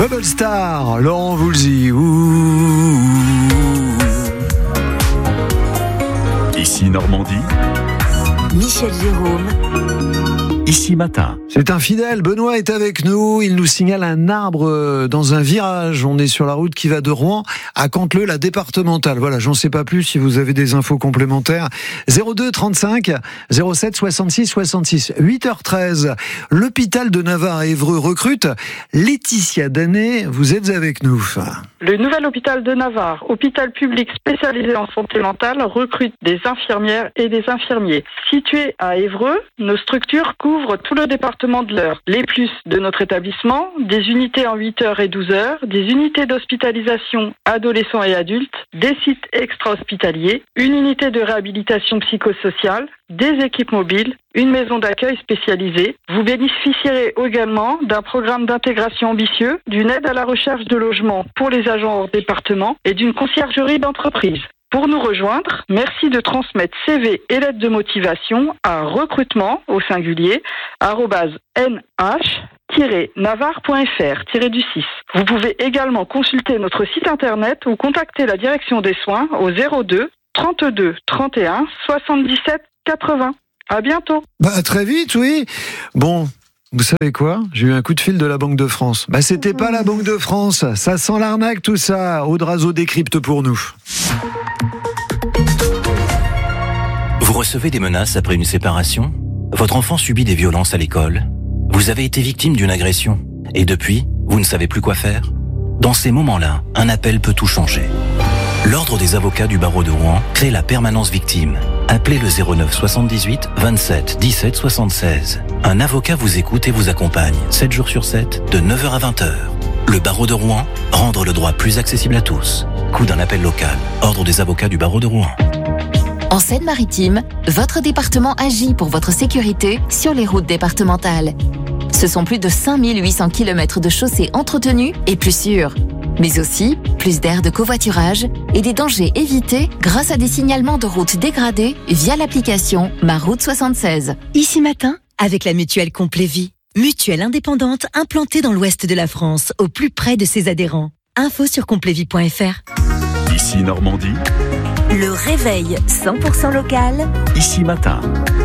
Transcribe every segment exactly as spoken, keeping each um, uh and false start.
Bubble Star, Laurent Voulzy. Ouh. Ici Normandie. Michel Jérôme. Ici Matin. C'est un fidèle, Benoît est avec nous, il nous signale un arbre dans un virage. On est sur la route qui va de Rouen à Canteleu, la départementale. Voilà, j'en sais pas plus si vous avez des infos complémentaires. zéro deux trente-cinq zéro sept soixante-six soixante-six. huit heures treize, l'hôpital de Navarre à Évreux recrute Laetitia Danet, vous êtes avec nous. Le nouvel hôpital de Navarre, hôpital public spécialisé en santé mentale, recrute des infirmières et des infirmiers. Situé à Évreux, nos structures couvrent tout le département de l'Eure. Les plus de notre établissement, des unités en huit heures et douze heures, des unités d'hospitalisation adolescents et adultes, des sites extra-hospitaliers, une unité de réhabilitation psychosociale, des équipes mobiles, une maison d'accueil spécialisée. Vous bénéficierez également d'un programme d'intégration ambitieux, d'une aide à la recherche de logement pour les agents hors département et d'une conciergerie d'entreprise. Pour nous rejoindre, merci de transmettre C V et lettres de motivation à recrutement au singulier arobase n h navarre point f r du six. Vous pouvez également consulter notre site internet ou contacter la direction des soins au zéro deux trente-deux trente et un soixante-dix-sept quatre-vingts. À bientôt. Bah très vite, oui. Bon. Vous savez quoi ? J'ai eu un coup de fil de la Banque de France. Bah c'était pas la Banque de France. Ça sent l'arnaque tout ça. Audrazo décrypte pour nous. Vous recevez des menaces après une séparation ? Votre enfant subit des violences à l'école ? Vous avez été victime d'une agression ? Et depuis, vous ne savez plus quoi faire ? Dans ces moments-là, un appel peut tout changer. L'Ordre des avocats du barreau de Rouen crée la permanence victime. Appelez le zéro neuf soixante-dix-huit vingt-sept dix-sept soixante-seize. Un avocat vous écoute et vous accompagne sept jours sur sept, de neuf heures à vingt heures. Le barreau de Rouen, rendre le droit plus accessible à tous. Coût d'un appel local. Ordre des avocats du barreau de Rouen. En Seine-Maritime, votre département agit pour votre sécurité sur les routes départementales. Ce sont plus de cinq mille huit cents kilomètres de chaussées entretenues et plus sûres. Mais aussi plus d'aires de covoiturage et des dangers évités grâce à des signalements de routes dégradées via l'application Ma Route soixante-seize. Ici Matin, avec la mutuelle Complet Vie. Mutuelle indépendante implantée dans l'ouest de la France, au plus près de ses adhérents. Info sur complet vie point f r. Ici Normandie. Le réveil cent pour cent local. Ici Matin.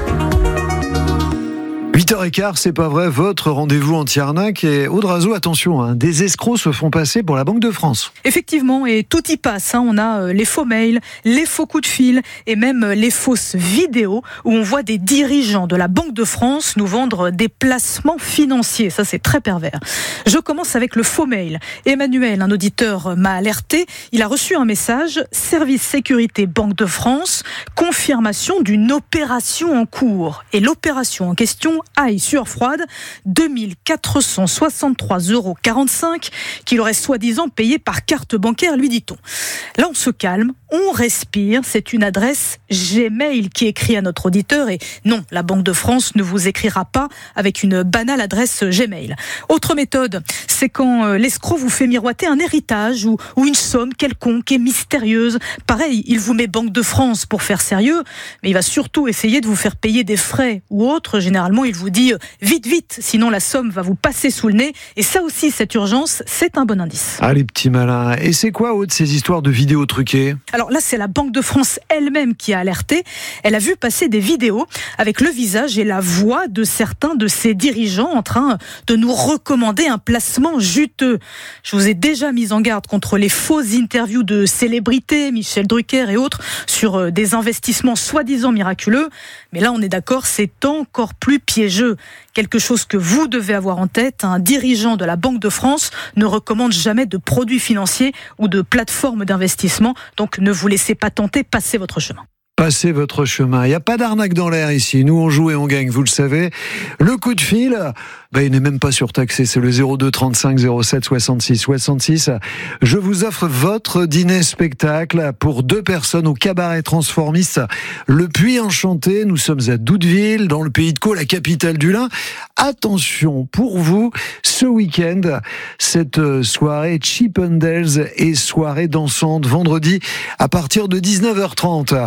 huit heures quinze, c'est pas vrai, votre rendez-vous anti-arnaque. Et Audrazo, attention, hein, des escrocs se font passer pour la Banque de France. Effectivement, et tout y passe. Hein. On a euh, les faux mails, les faux coups de fil et même euh, les fausses vidéos où on voit des dirigeants de la Banque de France nous vendre des placements financiers. Ça, c'est très pervers. Je commence avec le faux mail. Emmanuel, un auditeur, m'a alerté. Il a reçu un message « Service sécurité Banque de France, confirmation d'une opération en cours ». Et l'opération en question aille sueur froide, deux mille quatre cent soixante-trois euros quarante-cinq qu'il aurait soi-disant payé par carte bancaire, lui dit-on. Là, on se calme, on respire. C'est une adresse Gmail qui écrit à notre auditeur et non, la Banque de France ne vous écrira pas avec une banale adresse Gmail. Autre méthode, c'est quand euh, l'escroc vous fait miroiter un héritage ou, ou une somme quelconque et mystérieuse. Pareil, il vous met Banque de France pour faire sérieux, mais il va surtout essayer de vous faire payer des frais ou autres. Généralement, il vous dit euh, vite, vite, sinon la somme va vous passer sous le nez. Et ça aussi, cette urgence, c'est un bon indice. Ah, les petits malins. Et c'est quoi, Aude, ces histoires de vidéos truquées ? Alors là, c'est la Banque de France elle-même qui a alerté. Elle a vu passer des vidéos avec le visage et la voix de certains de ses dirigeants en train de nous recommander un placement juteux. Je vous ai déjà mis en garde contre les fausses interviews de célébrités, Michel Drucker et autres, sur des investissements soi-disant miraculeux. Mais là, on est d'accord, c'est encore plus piégeux. Quelque chose que vous devez avoir en tête, un dirigeant de la Banque de France ne recommande jamais de produits financiers ou de plateformes d'investissement. Donc ne vous laissez pas tenter, passez votre chemin. Passez votre chemin. Il n'y a pas d'arnaque dans l'air ici. Nous, on joue et on gagne, vous le savez. Le coup de fil, ben, il n'est même pas surtaxé. C'est le zéro deux trente-cinq zéro sept soixante-six soixante-six. Je vous offre votre dîner spectacle pour deux personnes au cabaret transformiste Le Puy Enchanté. Nous sommes à Doudeville, dans le Pays de Caux, la capitale du lin. Attention, pour vous, ce week-end, cette soirée Chip and Dale's et soirée dansante vendredi à partir de dix-neuf heures trente.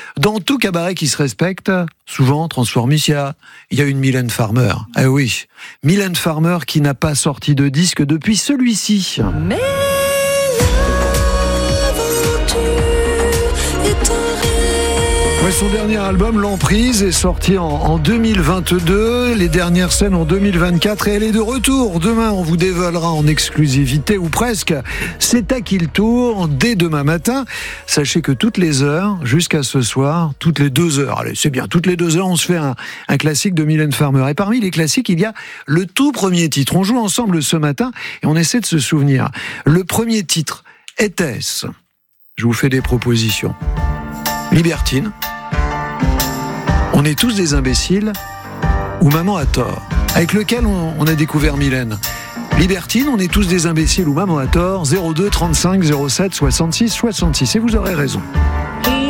Dans tout cabaret qui se respecte, souvent Transformicia, il y a une Mylène Farmer. Eh oui, Mylène Farmer qui n'a pas sorti de disque depuis celui-ci. Mais Ouais, son dernier album, L'Emprise, est sorti en, en deux mille vingt-deux, les dernières scènes en deux mille vingt-quatre, et elle est de retour. Demain, on vous dévoilera en exclusivité, ou presque, C'est à qui le tour, dès demain matin. Sachez que toutes les heures, jusqu'à ce soir, toutes les deux heures, allez, c'est bien, toutes les deux heures, on se fait un, un classique de Mylène Farmer. Et parmi les classiques, il y a le tout premier titre. On joue ensemble ce matin, et on essaie de se souvenir. Le premier titre, était-ce, je vous fais des propositions, Libertine, On est tous des imbéciles, ou Maman a tort, avec lequel on, on a découvert Mylène. Libertine, On est tous des imbéciles, ou Maman a tort, zéro deux trente-cinq zéro sept soixante-six soixante-six, et vous aurez raison.